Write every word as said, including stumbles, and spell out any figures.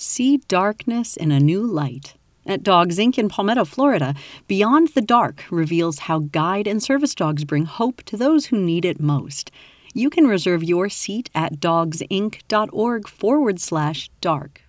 See darkness in a new light. At Dogs Incorporated in Palmetto, Florida, Beyond the Dark reveals how guide and service dogs bring hope to those who need it most. You can reserve your seat at dogsinc.org forward slash dark.